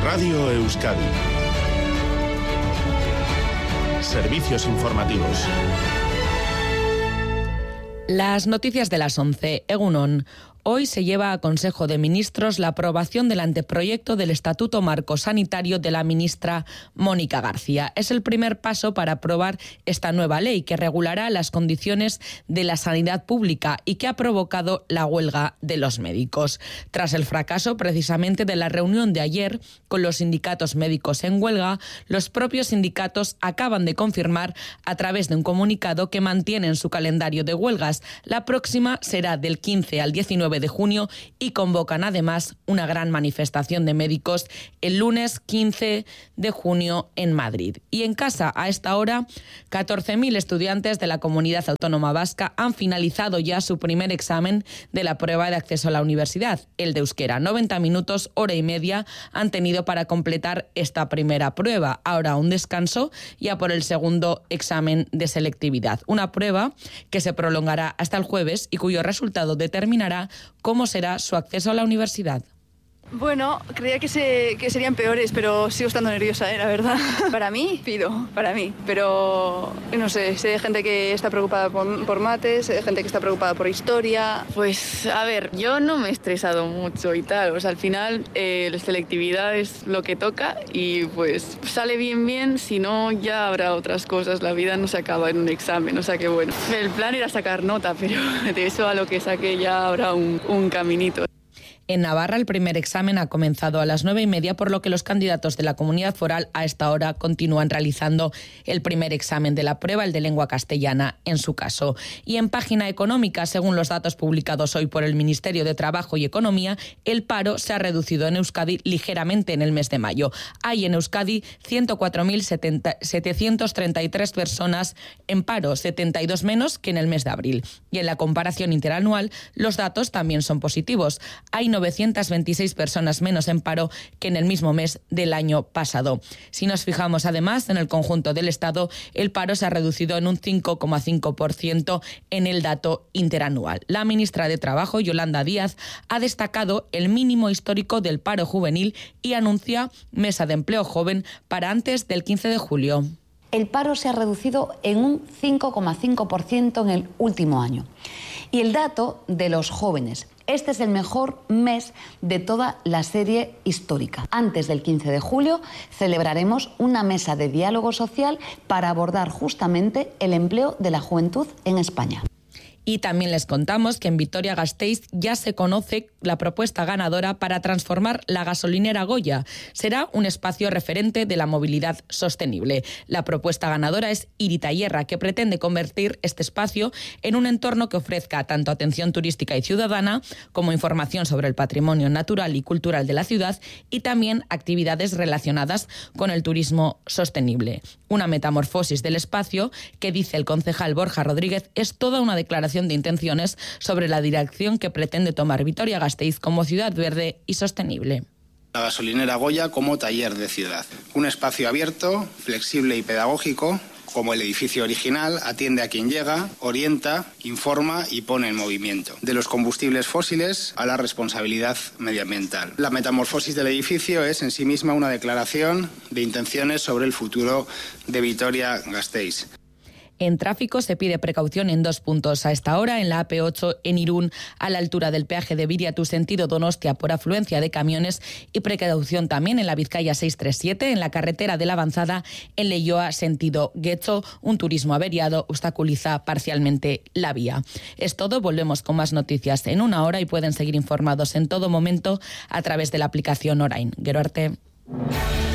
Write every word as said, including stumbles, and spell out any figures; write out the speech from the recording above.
Radio Euskadi. Servicios informativos. Las noticias de las once. Egunon. Hoy se lleva a Consejo de Ministros la aprobación del anteproyecto del Estatuto Marco Sanitario de la ministra Mónica García. Es el primer paso para aprobar esta nueva ley que regulará las condiciones de la sanidad pública y que ha provocado la huelga de los médicos. Tras el fracaso precisamente de la reunión de ayer con los sindicatos médicos en huelga, los propios sindicatos acaban de confirmar a través de un comunicado que mantienen su calendario de huelgas. La próxima será del quince al diecinueve de junio y convocan además una gran manifestación de médicos el lunes quince de junio en Madrid. Y en casa, a esta hora, catorce mil estudiantes de la Comunidad Autónoma Vasca han finalizado ya su primer examen de la prueba de acceso a la universidad, el de euskera. noventa minutos, hora y media, han tenido para completar esta primera prueba. Ahora un descanso ya por el segundo examen de selectividad. Una prueba que se prolongará hasta el jueves y cuyo resultado determinará cómo será su acceso a la universidad. Bueno, creía que, se, que serían peores, pero sigo estando nerviosa, ¿eh? La verdad. Para mí, pido, para mí. Pero, no sé, sé de gente que está preocupada por, por mates, sé de gente que está preocupada por historia. Pues, a ver, yo no me he estresado mucho y tal. O sea, al final, eh, la selectividad es lo que toca y, pues, sale bien, bien. Si no, ya habrá otras cosas. La vida no se acaba en un examen. O sea que, bueno, el plan era sacar nota, pero de eso a lo que saque ya habrá un, un caminito. En Navarra, el primer examen ha comenzado a las nueve y media, por lo que los candidatos de la comunidad foral a esta hora continúan realizando el primer examen de la prueba, el de lengua castellana en su caso. Y en página económica, según los datos publicados hoy por el Ministerio de Trabajo y Economía, el paro se ha reducido en Euskadi ligeramente en el mes de mayo. Hay en Euskadi ciento cuatro mil setecientos treinta y tres personas en paro, setenta y dos menos que en el mes de abril. Y en la comparación interanual, los datos también son positivos. Hay novecientas veintiséis personas menos en paro que en el mismo mes del año pasado. Si nos fijamos además en el conjunto del Estado, el paro se ha reducido en un cinco coma cinco por ciento en el dato interanual. La ministra de Trabajo, Yolanda Díaz, ha destacado el mínimo histórico del paro juvenil y anuncia mesa de empleo joven para antes del quince de julio. El paro se ha reducido en un cinco coma cinco por ciento en el último año. Y el dato de los jóvenes. Este es el mejor mes de toda la serie histórica. Antes del quince de julio celebraremos una mesa de diálogo social para abordar justamente el empleo de la juventud en España. Y también les contamos que en Vitoria-Gasteiz ya se conoce la propuesta ganadora para transformar la gasolinera Goya. Será un espacio referente de la movilidad sostenible. La propuesta ganadora es Iritayerra, que pretende convertir este espacio en un entorno que ofrezca tanto atención turística y ciudadana como información sobre el patrimonio natural y cultural de la ciudad y también actividades relacionadas con el turismo sostenible. Una metamorfosis del espacio que, dice el concejal Borja Rodríguez, es toda una declaración de intenciones sobre la dirección que pretende tomar Vitoria-Gasteiz como ciudad verde y sostenible. La gasolinera Goya como taller de ciudad. Un espacio abierto, flexible y pedagógico. Como el edificio original, atiende a quien llega, orienta, informa y pone en movimiento. De los combustibles fósiles a la responsabilidad medioambiental. La metamorfosis del edificio es en sí misma una declaración de intenciones sobre el futuro de Vitoria-Gasteiz. En tráfico se pide precaución en dos puntos a esta hora, en la A P ocho en Irún, a la altura del peaje de Biriatu sentido Donostia por afluencia de camiones, y precaución también en la Vizcaya seiscientos treinta y siete, en la carretera de la Avanzada, en Leioa sentido Getxo. Un turismo averiado obstaculiza parcialmente la vía. Es todo, volvemos con más noticias en una hora y pueden seguir informados en todo momento a través de la aplicación Orain. Gero arte.